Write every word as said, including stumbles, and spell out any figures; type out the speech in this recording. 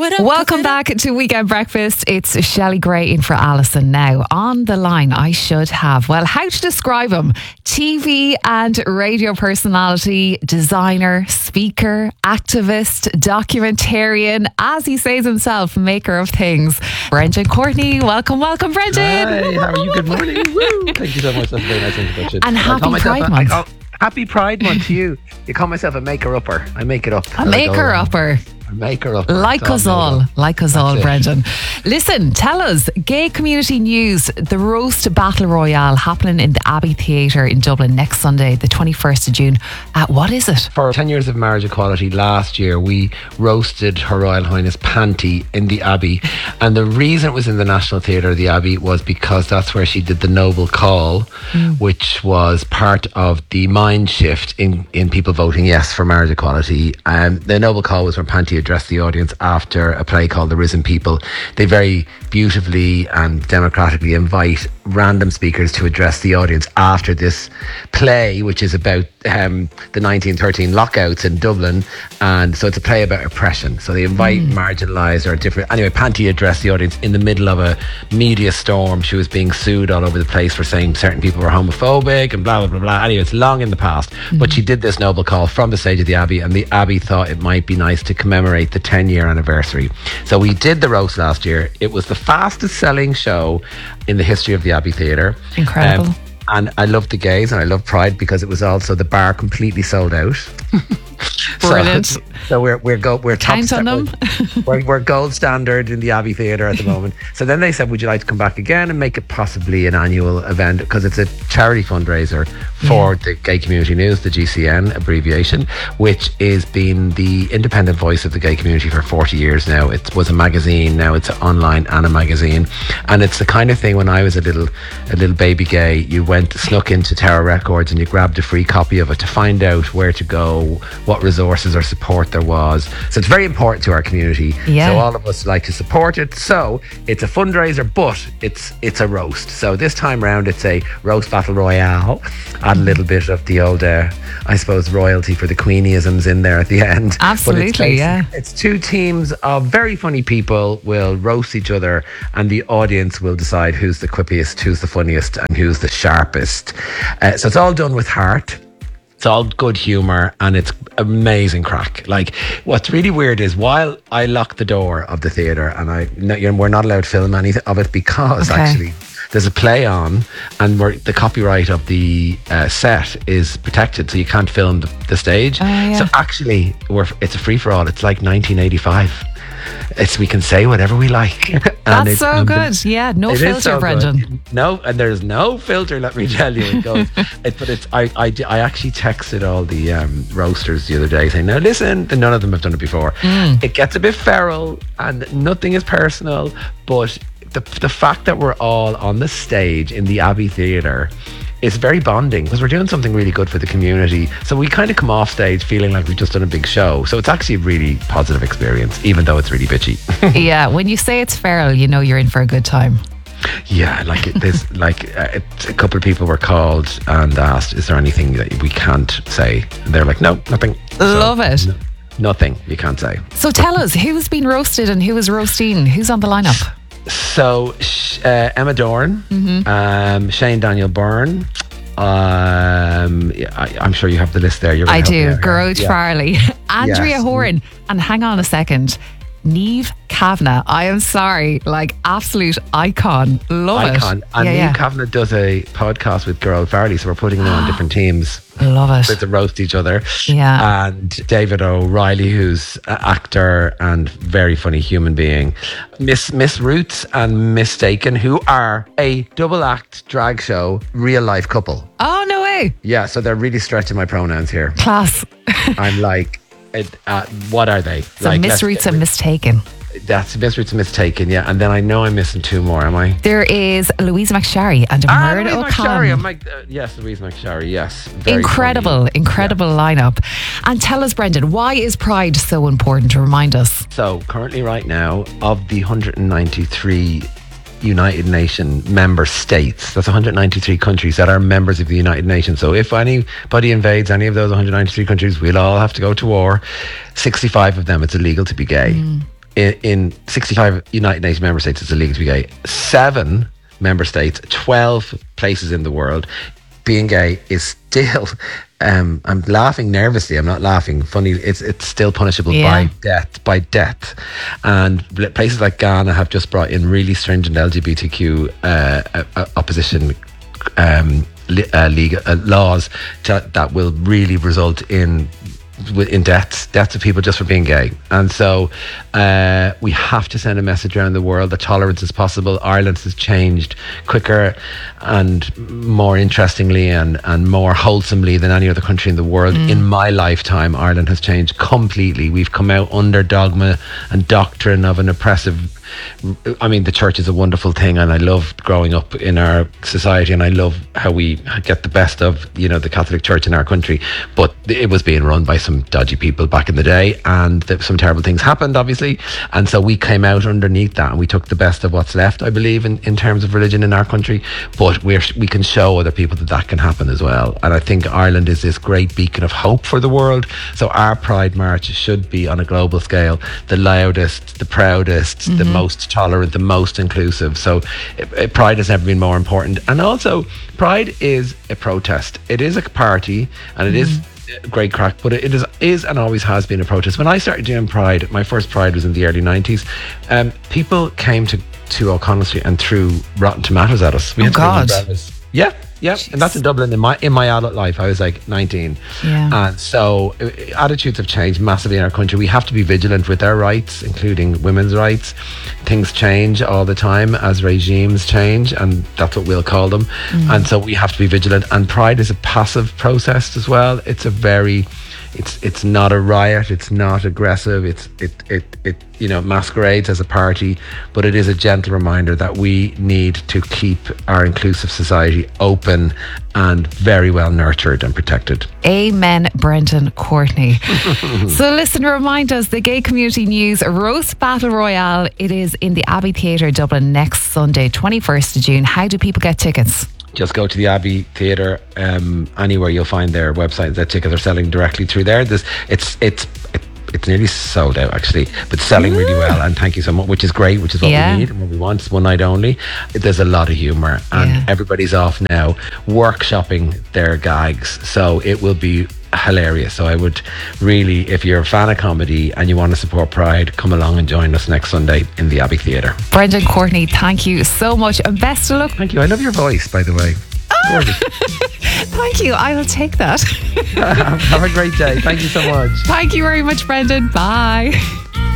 it up. Welcome back to Weekend Breakfast. It's Shelley Gray in for Alison now. On the line, I should have, well, how to describe him? T V and radio personality, designer, speaker, activist, documentarian, as he says himself, maker of things. Brendan Courtney, welcome, welcome, Brendan. Hi, how are you? Good morning. Woo. Thank you so much. That's a very nice introduction. And happy Pride Month. Call, happy Pride Month to you. You call myself a maker-upper. I make it up. A maker-upper. Maker up. Like us all, like us all, Brendan. Listen, tell us, gay community news, the Roast Battle Royale happening in the Abbey Theatre in Dublin next Sunday, the twenty-first of June. Uh, what is it? For ten years of marriage equality last year, we roasted Her Royal Highness Panty in the Abbey. And the reason it was in the National Theatre of the Abbey was because that's where she did the Noble Call, mm. which was part of the mind shift in, in people voting yes for marriage equality. Um, the Noble Call was when Panty addressed the audience after a play called The Risen People. They very beautifully and democratically invite random speakers to address the audience after this play, which is about um, the nineteen thirteen lockouts in Dublin. And so it's a play about oppression. So they invite mm. marginalised or different. Anyway, Panty addressed the audience in the middle of a media storm. She was being sued all over the place for saying certain people were homophobic and blah, blah, blah, blah. Anyway, it's long in the past. Mm. But she did this Noble Call from the stage of the Abbey, and the Abbey thought it might be nice to commemorate the ten year anniversary. So we did the roast last year. It was the fastest selling show in the history of the Abbey Theatre. Incredible. Um, and I love the gays and I love Pride because it was also the bar completely sold out. Brilliant. So, so we're we're go we're top Count on them. we're, we're gold standard in the Abbey Theatre at the moment. So then they said, would you like to come back again and make it possibly an annual event, because it's a charity fundraiser for yeah. the Gay Community News, the G C N abbreviation, which is been the independent voice of the gay community for forty years now. It was a magazine, now it's online and a magazine, and it's the kind of thing when I was a little a little baby gay, you went snuck into Tower Records and you grabbed a free copy of it to find out where to go, what resources or support there was. So it's very important to our community. Yeah. So all of us like to support it. So it's a fundraiser, but it's it's a roast. So this time round it's a roast battle royale. Add a little bit of the old, uh, I suppose, royalty for the Queenisms in there at the end. Absolutely, it's yeah. It's two teams of very funny people will roast each other, and the audience will decide who's the quippiest, who's the funniest, and who's the sharpest. Uh, so it's all done with heart. It's all good humour and it's amazing crack. Like, what's really weird is while I lock the door of the theatre and I, no, you know, we're not allowed to film any of it because okay. actually there's a play on and we're, the copyright of the uh, set is protected, so you can't film the, the stage. Uh, yeah. So actually, we're, it's a free for all. It's like nineteen eighty-five. It's we can say whatever we like. That's it, so good. The, yeah, no filter, so Brendan. Good. No, and there's no filter. Let me tell you, it goes. it, but it's. I, I. I actually texted all the um, roasters the other day saying, "Now listen," and none of them have done it before. Mm. It gets a bit feral, and nothing is personal. But the the fact that we're all on the stage in the Abbey Theatre, it's very bonding because we're doing something really good for the community. So we kind of come off stage feeling like we've just done a big show. So it's actually a really positive experience, even though it's really bitchy. Yeah, when you say it's feral, you know you're in for a good time. Yeah, like it, there's like uh, it, a couple of people were called and asked, "Is there anything that we can't say?" And they're like, "No, nothing." Love so, it. No, nothing you can't say. So tell us, who's been roasted and who is roasting? Who's on the lineup? So uh, Emma Dorn, mm-hmm. um, Shane Daniel Byrne. Um, yeah, I, I'm sure you have the list there. You're I do. Gearóid yeah. Farley, Andrea yes. Horan, and hang on a second, Niamh Kavanagh. I am sorry, like absolute icon. Love icon. it. Icon. And yeah, Niamh yeah. Kavanagh does a podcast with Gearóid Farley, so we're putting them on different teams. Love it. So to roast each other. Yeah. And David O'Reilly, who's an actor and very funny human being. Miss Miss Roots and Mistaken, who are a double act drag show, real life couple. Oh, no way. Yeah, so they're really stretching my pronouns here. Class. I'm like, it, uh, what are they? So like, Miss Roots and Mistaken. That's Miss Roots and Mistaken, yeah. And then I know I'm missing two more, am I? There is Louise McSharry and ah, Murdo Louise O'Connor. McSharry. I'm like, uh, yes, Louise McSharry, yes. Very incredible, funny. incredible yeah. lineup. And tell us, Brendan, why is Pride so important to remind us? So currently right now, of the one hundred ninety-three United Nations member states, that's one hundred ninety-three countries that are members of the United Nations. So if anybody invades any of those one hundred ninety-three countries, we'll all have to go to war. sixty-five of them, it's illegal to be gay. Mm. in, in sixty-five United Nations member states, it's illegal to be gay. Seven member states, twelve places in the world, being gay is still. Um, I'm laughing nervously. I'm not laughing. Funny, it's it's still punishable Yeah. by death. By death, and places like Ghana have just brought in really stringent L G B T Q uh, uh, opposition um, li- uh, legal uh, laws to, that will really result in in deaths, deaths of people just for being gay. And so uh, we have to send a message around the world that tolerance is possible. Ireland has changed quicker and more interestingly and, and more wholesomely than any other country in the world. Mm. In my lifetime, Ireland has changed completely. We've come out under dogma and doctrine of an oppressive. I mean, the church is a wonderful thing, and I love growing up in our society, and I love how we get the best of, you know, the Catholic Church in our country. But it was being run by some dodgy people back in the day, and th- some terrible things happened, obviously. And so we came out underneath that, and we took the best of what's left, I believe, in, in terms of religion in our country. But we're, we can show other people that that can happen as well. And I think Ireland is this great beacon of hope for the world. So our Pride March should be, on a global scale, the loudest, the proudest, mm-hmm. the most most tolerant, the most inclusive. So it, it, Pride has never been more important. And also, Pride is a protest. It is a party, and it mm. is a great crack, but it is is and always has been a protest. When I started doing Pride, my first Pride was in the early nineties. Um, people came to, to O'Connell Street and threw rotten tomatoes at us. We oh had to God. Yeah. Yeah, Jeez. And that's in Dublin. In my in my adult life, I was like nineteen, yeah. And so uh, attitudes have changed massively in our country. We have to be vigilant with our rights, including women's rights. Things change all the time as regimes change, and that's what we'll call them. Mm. And so we have to be vigilant. And Pride is a passive process as well. It's a very It's it's not a riot. It's not aggressive. It's it it it you know masquerades as a party, but it is a gentle reminder that we need to keep our inclusive society open and very well nurtured and protected. Amen, Brendan Courtney. So listen, remind us, the Gay Community News Roast Battle Royale. It is in the Abbey Theatre, Dublin, next Sunday, twenty-first of June. How do people get tickets? Just go to the Abbey Theatre. Um, anywhere you'll find their website. Their tickets are selling directly through there. This it's it's it, it's nearly sold out actually, but selling really well. And thank you so much, which is great, which is what yeah. we need and what we want. It's one night only. There's a lot of humour, and yeah. everybody's off now workshopping their gags, so it will be hilarious. So I would really, if you're a fan of comedy and you want to support Pride, come along and join us next Sunday in the Abbey Theatre. Brendan Courtney, thank you so much, and best of luck. Thank you. I love your voice, by the way. Gorgeous. Thank you. I will take that. Have a great day. Thank you so much. Thank you very much, Brendan. Bye.